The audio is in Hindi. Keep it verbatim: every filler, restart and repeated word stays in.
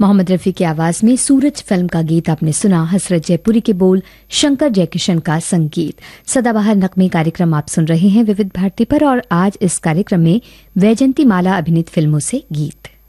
मोहम्मद रफी की आवाज में सूरज फिल्म का गीत आपने सुना। हसरत जयपुरी के बोल, शंकर जयकिशन का संगीत। सदाबहार नगमे कार्यक्रम आप सुन रहे हैं विविध भारती पर, और आज इस कार्यक्रम में वैजंती माला अभिनीत फिल्मों से गीत।